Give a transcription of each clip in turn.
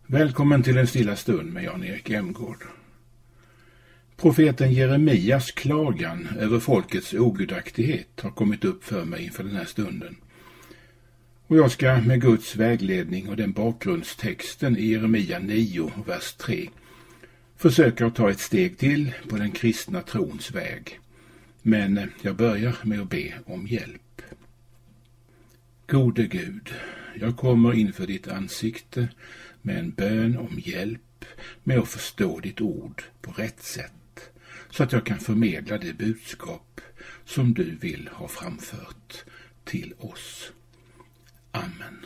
Välkommen till en stilla stund med Jan-Erik Emgård. Profeten Jeremias klagan över folkets ogudaktighet har kommit upp för mig inför den här stunden. Och jag ska med Guds vägledning och den bakgrundstexten i Jeremia 9, vers 3 försöka att ta ett steg till på den kristna trons väg. Men jag börjar med att be om hjälp. Gode Gud, jag kommer inför ditt ansikte med en bön om hjälp med att förstå ditt ord på rätt sätt, så att jag kan förmedla det budskap som du vill ha framfört till oss. Amen.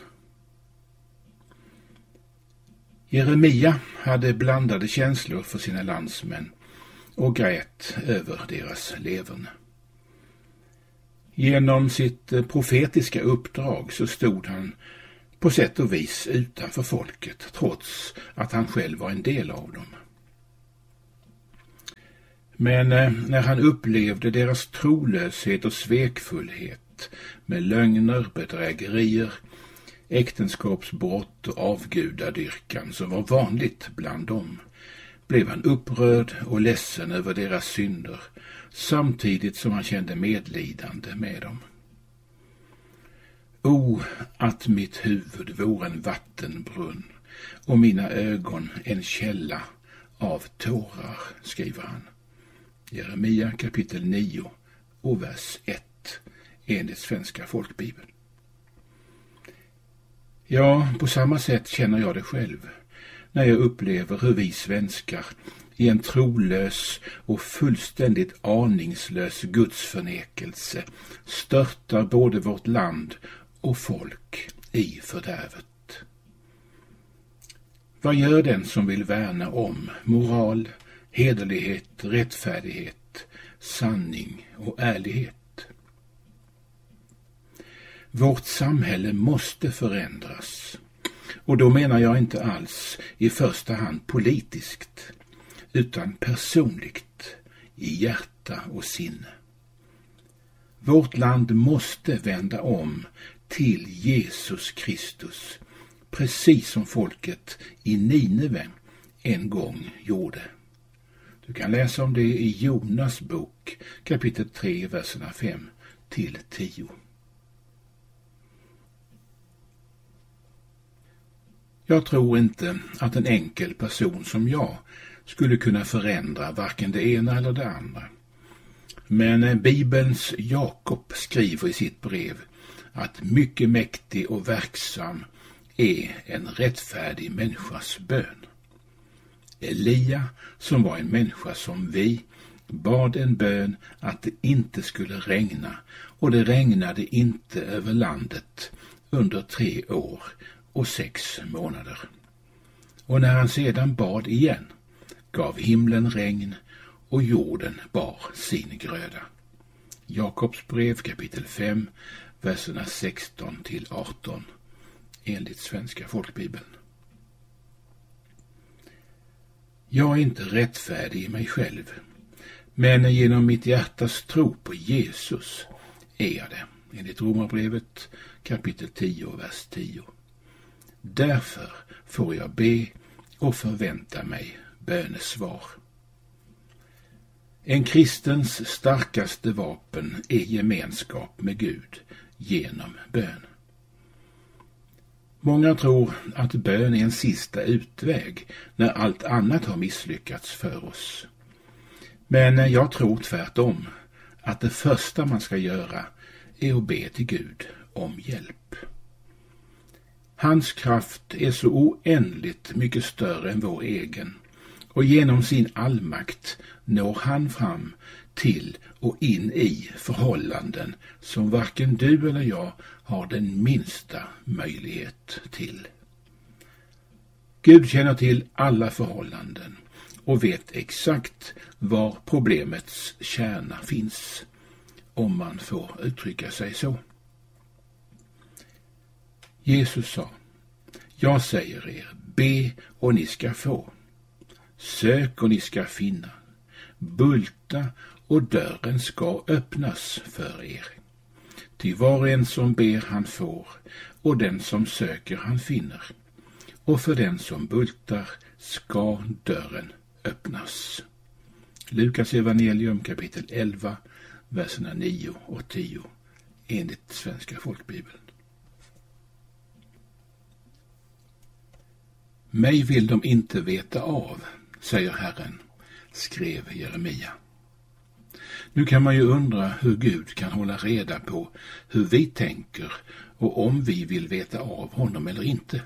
Jeremia hade blandade känslor för sina landsmän och grät över deras leverne. Genom sitt profetiska uppdrag så stod han på sätt och vis utanför folket, trots att han själv var en del av dem. Men när han upplevde deras trolöshet och svekfullhet med lögner, bedrägerier, äktenskapsbrott och avgudadyrkan som var vanligt bland dem, blev han upprörd och ledsen över deras synder, samtidigt som han kände medlidande med dem. O, att mitt huvud vore en vattenbrunn och mina ögon en källa av tårar, skriver han. Jeremia kapitel 9 och vers 1 enligt Svenska folkbibeln. Ja, på samma sätt känner jag det själv när jag upplever hur vi svenskar i en trolös och fullständigt aningslös gudsförnekelse störtar både vårt land och folk i fördärvet. Vad gör den som vill värna om moral, hederlighet, rättfärdighet, sanning och ärlighet? Vårt samhälle måste förändras, och då menar jag inte alls i första hand politiskt, utan personligt, i hjärta och sinne. Vårt land måste vända om till Jesus Kristus, precis som folket i Nineve en gång gjorde. Du kan läsa om det i Jonas bok, kapitel 3, verserna 5 till 10. Jag tror inte att en enkel person som jag skulle kunna förändra varken det ena eller det andra. Men Bibelns Jakob skriver i sitt brev att mycket mäktig och verksam är en rättfärdig människas bön. Elia, som var en människa som vi, bad en bön att det inte skulle regna, och det regnade inte över landet under 3 år och 6 månader. Och när han sedan bad igen gav himlen regn och jorden bar sin gröda. Jakobs brev kapitel 5, verserna 16 till 18 enligt Svenska folkbibeln. Jag är inte rättfärdig i mig själv, men genom mitt hjärtas tro på Jesus är jag det, enligt Romarbrevet kapitel 10, vers 10. Därför får jag be och förvänta mig bönesvar. En kristens starkaste vapen är gemenskap med Gud genom bön. Många tror att bön är en sista utväg när allt annat har misslyckats för oss. Men jag tror tvärtom att det första man ska göra är att be till Gud om hjälp. Hans kraft är så oändligt mycket större än vår egen, och genom sin allmakt når han fram till och in i förhållanden som varken du eller jag har den minsta möjlighet till. Gud känner till alla förhållanden och vet exakt var problemets kärna finns, om man får uttrycka sig så. Jesus sa: jag säger er, be och ni ska få. Sök och ni ska finna. Bulta och dörren ska öppnas för er. Ty var och en som ber han får, och den som söker han finner. och för den som bultar ska dörren öppnas. Lukas evangelium kapitel 11, verserna 9 och 10 enligt Svenska folkbibeln. Mig vill de inte veta av, säger Herren, skrev Jeremia. Nu kan man ju undra hur Gud kan hålla reda på hur vi tänker och om vi vill veta av honom eller inte.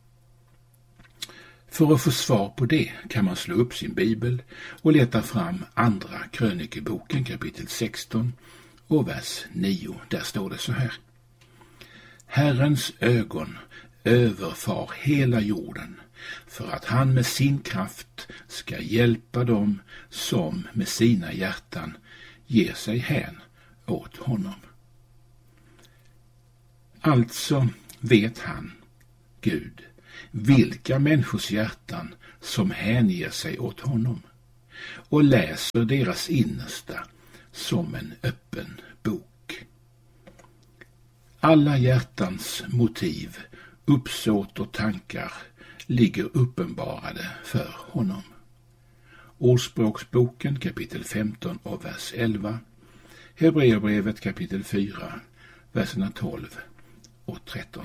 För att få svar på det kan man slå upp sin bibel och leta fram andra krönikeboken kapitel 16 och vers 9. Där står det så här. Herrens ögon överfar hela jorden för att han med sin kraft ska hjälpa dem som med sina hjärtan ger sig hän åt honom. Alltså vet han, Gud, vilka människors hjärtan som hänger sig åt honom och läser deras innersta som en öppen bok. Alla hjärtans motiv, uppsåt och tankar ligger uppenbarade för honom. Ordspråksboken kapitel 15 och vers 11, Hebreerbrevet kapitel 4, verserna 12 och 13.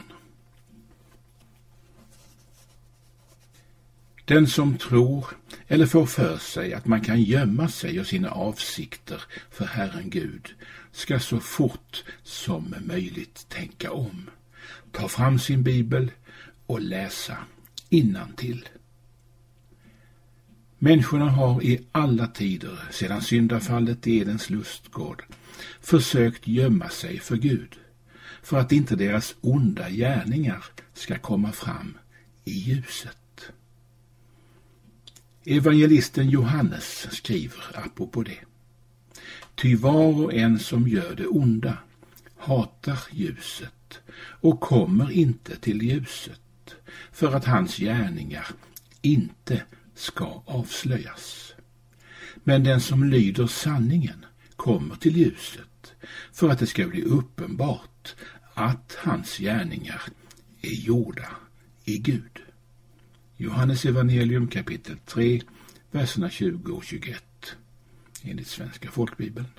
Den som tror eller får för sig att man kan gömma sig och sina avsikter för Herren Gud ska så fort som möjligt tänka om, ta fram sin bibel och läsa innantill. Människorna har i alla tider sedan syndafallet i Edens lustgård försökt gömma sig för Gud, för att inte deras onda gärningar ska komma fram i ljuset. Evangelisten Johannes skriver apropå det. Ty var och en som gör det onda hatar ljuset och kommer inte till ljuset, för att hans gärningar inte ska avslöjas. Men den som lyder sanningen kommer till ljuset, för att det ska bli uppenbart att hans gärningar är gjorda i Gud. Johannes evangelium kapitel 3, verserna 20 och 21 enligt Svenska folkbibeln.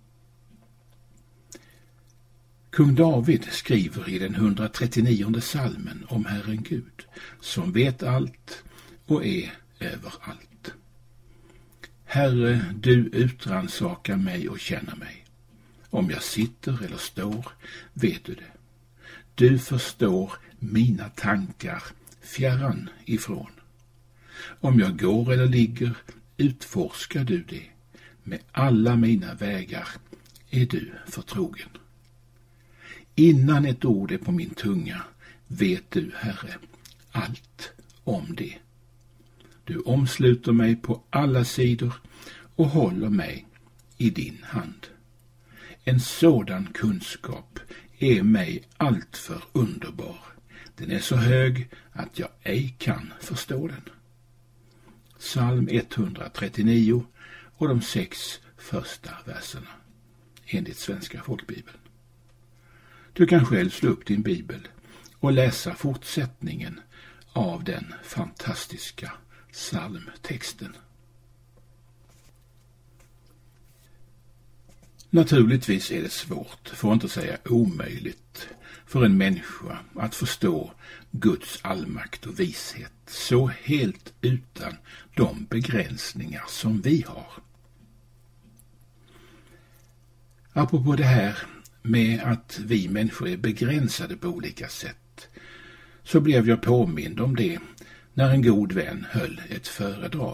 Kung David skriver i den 139:e salmen om Herren Gud, som vet allt och är överallt. Herre, du utransakar mig och känner mig. Om jag sitter eller står, vet du det. Du förstår mina tankar fjärran ifrån. Om jag går eller ligger, utforskar du det. Med alla mina vägar är du förtrogen. Innan ett ord är på min tunga vet du, Herre, allt om det. Du omsluter mig på alla sidor och håller mig i din hand. En sådan kunskap är mig alltför underbar. Den är så hög att jag ej kan förstå den. Psalm 139 och de 6 första verserna enligt Svenska folkbibeln. Du kan själv slå upp din bibel och läsa fortsättningen av den fantastiska psalmtexten. Naturligtvis är det svårt, för att inte säga omöjligt, för en människa att förstå Guds allmakt och vishet så helt utan de begränsningar som vi har. Apropå det här med att vi människor är begränsade på olika sätt, så blev jag påmind om det när en god vän höll ett föredrag.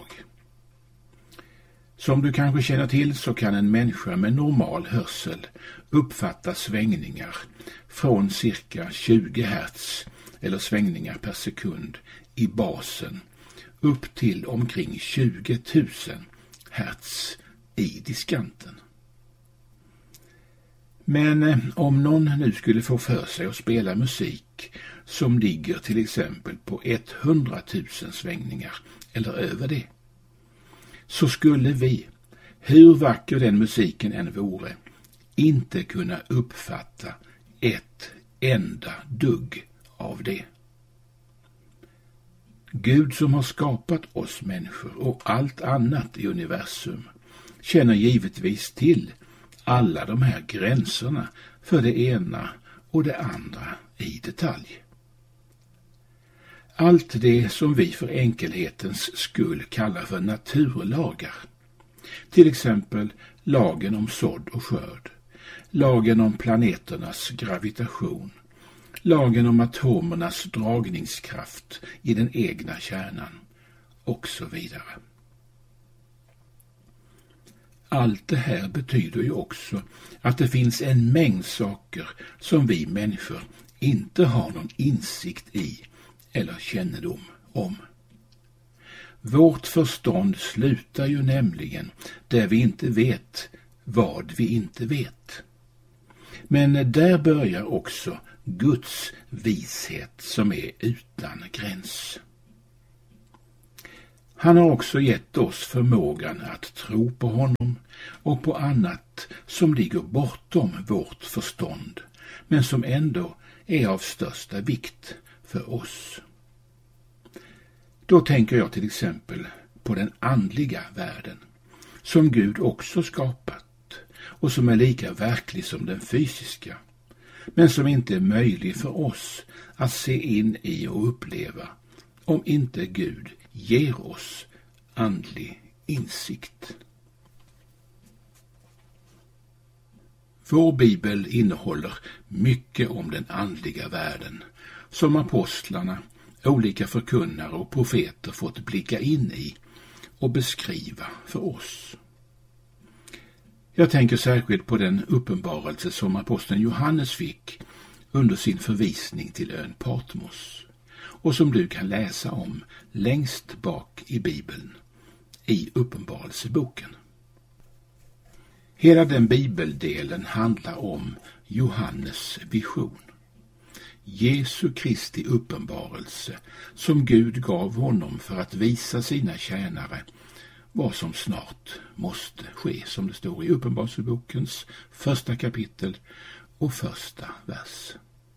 Som du kanske känner till så kan en människa med normal hörsel uppfatta svängningar från cirka 20 hertz eller svängningar per sekund i basen upp till omkring 20 000 hertz i diskanten. Men om någon nu skulle få för sig att spela musik som ligger till exempel på 100 000 svängningar eller över det, så skulle vi, hur vacker den musiken än vore, inte kunna uppfatta ett enda dugg av det. Gud som har skapat oss människor och allt annat i universum känner givetvis till alla de här gränserna för det ena och det andra i detalj. Allt det som vi för enkelhetens skull kallar för naturlagar, till exempel lagen om sådd och skörd, lagen om planeternas gravitation, lagen om atomernas dragningskraft i den egna kärnan och så vidare. Allt det här betyder ju också att det finns en mängd saker som vi människor inte har någon insikt i eller kännedom om. Vårt förstånd slutar ju nämligen där vi inte vet vad vi inte vet. Men där börjar också Guds vishet som är utan gräns. Han har också gett oss förmågan att tro på honom och på annat som ligger bortom vårt förstånd, men som ändå är av största vikt för oss. Då tänker jag till exempel på den andliga världen, som Gud också skapat och som är lika verklig som den fysiska, men som inte är möjlig för oss att se in i och uppleva om inte Gud ger oss andlig insikt. Vår bibel innehåller mycket om den andliga världen som apostlarna, olika förkunnare och profeter fått blicka in i och beskriva för oss. Jag tänker särskilt på den uppenbarelse som aposteln Johannes fick under sin förvisning till ön Patmos och som du kan läsa om längst bak i Bibeln, i Uppenbarelseboken. Hela den bibeldelen handlar om Johannes vision. Jesu Kristi uppenbarelse som Gud gav honom för att visa sina tjänare vad som snart måste ske, som det står i Uppenbarelsebokens 1 kapitel och 1 vers.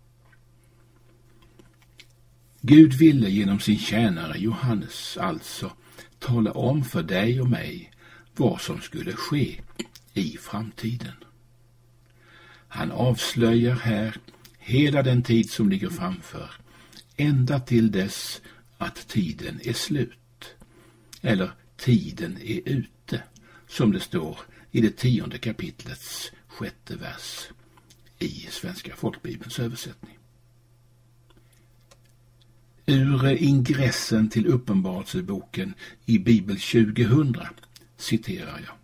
Gud ville genom sin tjänare Johannes alltså tala om för dig och mig vad som skulle ske i framtiden. Han avslöjar här hela den tid som ligger framför, ända till dess att tiden är slut, eller tiden är ute, som det står i det 10:e kapitlets 6:e vers i Svenska folkbibelns översättning. Ur ingressen till Uppenbarelseboken i Bibel 2000 citerar jag.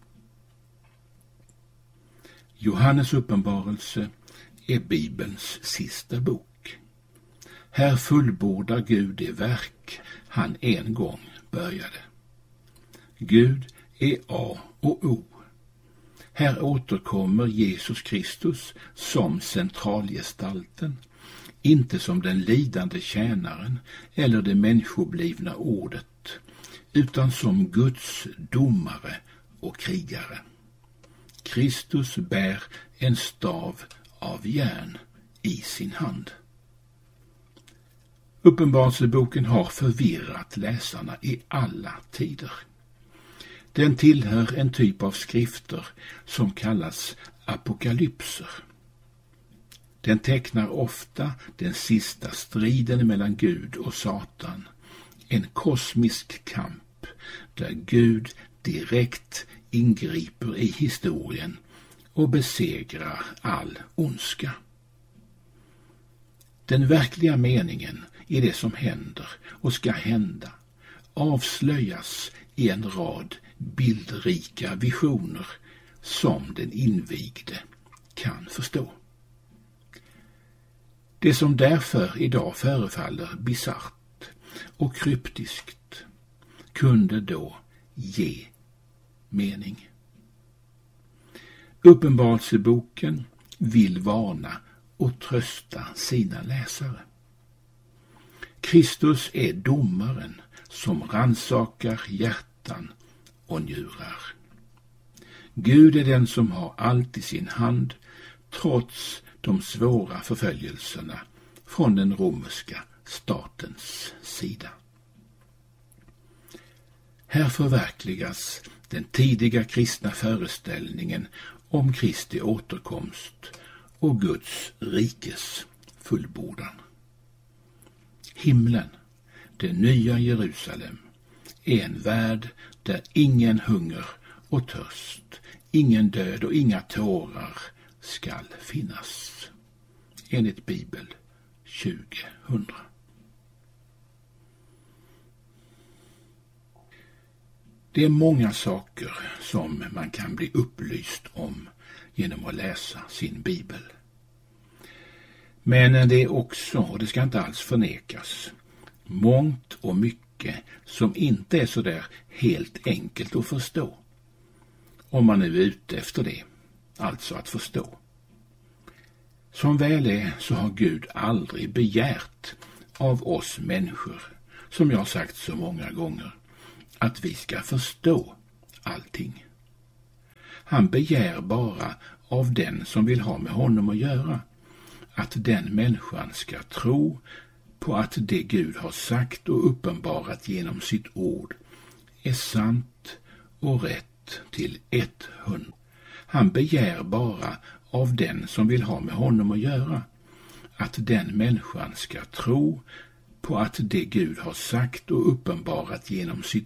Johannes uppenbarelse är Bibelns sista bok. Här fullbordar Gud det verk han en gång började. Gud är A och O. Här återkommer Jesus Kristus som centralgestalten, inte som den lidande tjänaren eller det människoblivna ordet, utan som Guds domare och krigare. Kristus bär en stav av järn i sin hand. Uppenbarelseboken har förvirrat läsarna i alla tider. Den tillhör en typ av skrifter som kallas apokalypser. Den tecknar ofta den sista striden mellan Gud och Satan, en kosmisk kamp där Gud direkt ingriper i historien och besegrar all ondska. Den verkliga meningen i det som händer och ska hända avslöjas i en rad bildrika visioner som den invigde kan förstå. Det som därför idag förefaller bisarrt och kryptiskt kunde då ge mening. Uppenbarelseboken vill varna och trösta sina läsare. Kristus är domaren som rannsakar hjärtan och njurar. Gud är den som har allt i sin hand, trots de svåra förföljelserna från den romerska statens sida. Här förverkligas den tidiga kristna föreställningen om Kristi återkomst och Guds rikes fullbordan. Himlen, det nya Jerusalem, är en värld där ingen hunger och törst, ingen död och inga tårar skall finnas. Enligt Bibel 2000. Det är många saker som man kan bli upplyst om genom att läsa sin bibel. Men det är också, och det ska inte alls förnekas, mångt och mycket som inte är så där helt enkelt att förstå. Om man nu är ute efter det, alltså att förstå. Som väl är så har Gud aldrig begärt av oss människor, som jag sagt så många gånger, att vi ska förstå allting. Han begär bara av den som vill ha med honom att göra, att den människan ska tro på att det Gud har sagt och uppenbarat genom sitt ord är sant och rätt till 100. Han begär bara av den som vill ha med honom att göra, att den människan ska tro på att det Gud har sagt och uppenbarat genom sitt